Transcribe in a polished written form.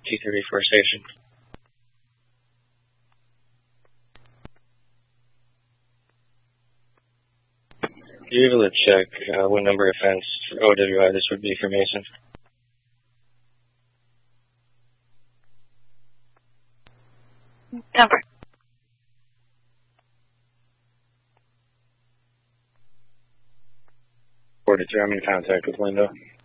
T34 station. Are you able to check what number offense for OWI this would be for Mason? Number. 43, I'm in contact with Lindo.